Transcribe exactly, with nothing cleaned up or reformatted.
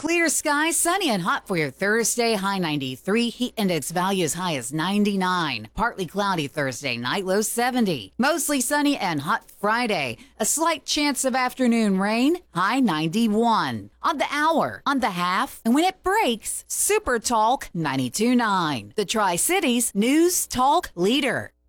Clear skies, sunny and hot for your Thursday. High ninety-three. Heat index value as high as ninety-nine. Partly cloudy Thursday. Night low seventy. Mostly sunny and hot Friday. A slight chance of afternoon rain. High ninety-one. On the hour, on the half, and when it breaks, Super Talk ninety-two point nine. The Tri-Cities News Talk Leader.